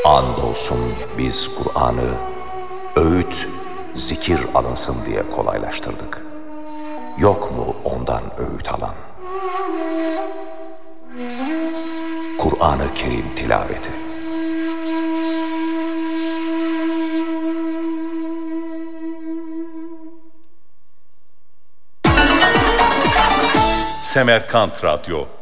Andolsun biz Kur'an'ı öğüt, zikir alınsın diye kolaylaştırdık. Yok mu ondan öğüt alan? Kur'an-ı Kerim tilaveti. Semerkant Radyo